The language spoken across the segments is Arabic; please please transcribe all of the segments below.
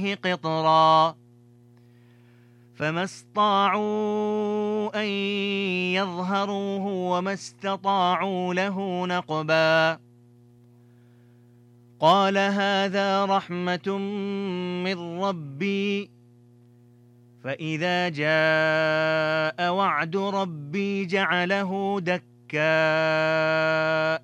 قطرا فما استطاعوا أن يظهروه وما استطاعوا له نقبا قال هذا رحمة من ربي فإذا جاء وعد ربي جعله دكا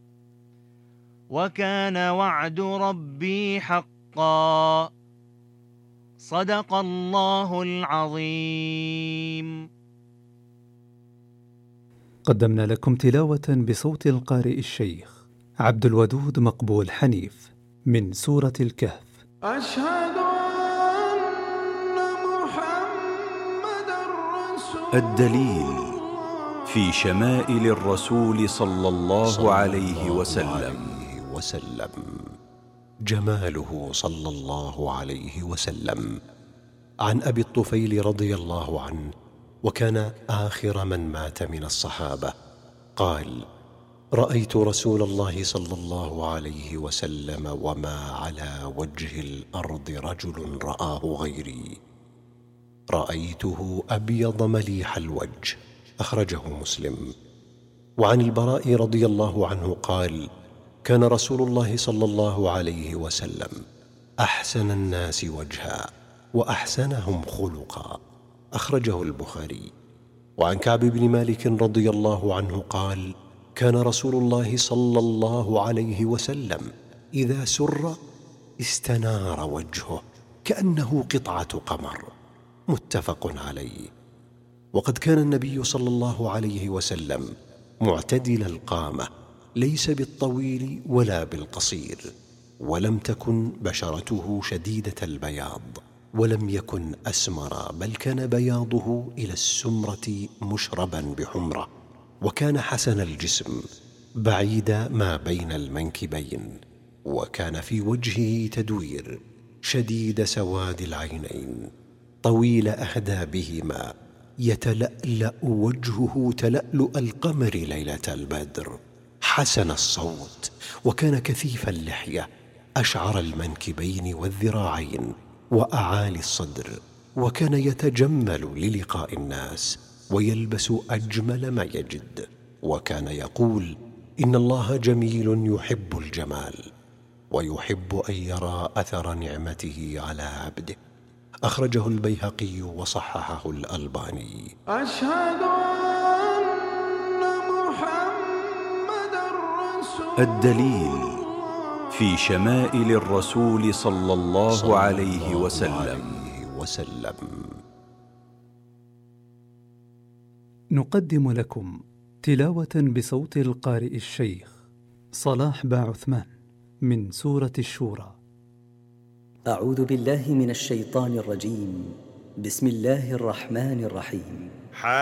وكان وعد ربي حقا صدق الله العظيم. قدمنا لكم تلاوة بصوت القارئ الشيخ عبد الودود مقبول حنيف من سورة الكهف. أشهد أن محمد رسول الدليل في شمائل الرسول صلى الله عليه وسلم. جماله صلى الله عليه وسلم. عن أبي الطفيل رضي الله عنه، وكان آخر من مات من الصحابة، قال: رأيت رسول الله صلى الله عليه وسلم وما على وجه الأرض رجل رآه غيري، رأيته أبيض مليح الوجه، أخرجه مسلم. وعن البراء رضي الله عنه قال: كان رسول الله صلى الله عليه وسلم أحسن الناس وجها وأحسنهم خلقا، أخرجه البخاري. وعن كعب بن مالك رضي الله عنه قال: كان رسول الله صلى الله عليه وسلم إذا سر استنار وجهه كأنه قطعة قمر، متفق عليه. وقد كان النبي صلى الله عليه وسلم معتدل القامة، ليس بالطويل ولا بالقصير، ولم تكن بشرته شديدة البياض، ولم يكن أسمر، بل كان بياضه إلى السمرة مشربا بحمرة. وكان حسن الجسم بعيد ما بين المنكبين، وكان في وجهه تدوير، شديد سواد العينين، طويل أهدابهما، يتلألأ وجهه تلألؤ القمر ليلة البدر، حسن الصوت، وكان كثيف اللحية، أشعر المنكبين والذراعين، وأعالي الصدر، وكان يتجمل للقاء الناس، ويلبس أجمل ما يجد، وكان يقول: إن الله جميل يحب الجمال، ويحب أن يرى أثر نعمته على عبده، أخرجه البيهقي وصححه الألباني. أشهد أن محمد رسول الدليل في شمائل الرسول صلى الله عليه وسلم. نقدم لكم تلاوة بصوت القارئ الشيخ صلاح باعثمان من سورة الشورى. أعوذ بالله من الشيطان الرجيم. بسم الله الرحمن الرحيم.